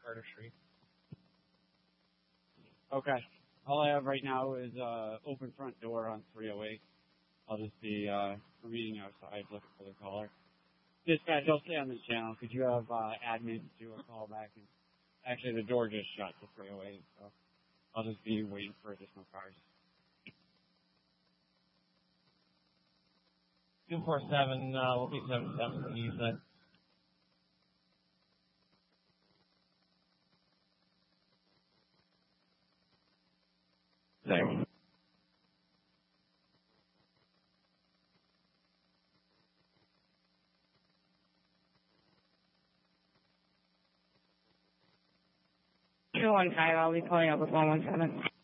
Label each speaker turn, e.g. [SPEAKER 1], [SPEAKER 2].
[SPEAKER 1] Carter Street.
[SPEAKER 2] Okay. All I have right now is open front door on 308. I'll just be remaining outside looking for the caller. Dispatch, I'll stay on this channel. Could you have admin do a call back? And actually, the door just shut to 308, so I'll just be waiting for additional cars.
[SPEAKER 1] 247, we'll be 77, you said. Thanks.
[SPEAKER 3] I'll be calling up with 117.